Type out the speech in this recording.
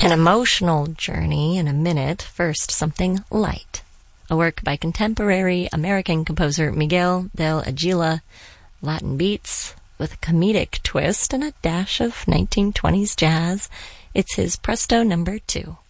An emotional journey in a minute. First, something light. A work by contemporary American composer Miguel del Aguila. Latin beats with a comedic twist and a dash of 1920s jazz. It's his Presto No. 2.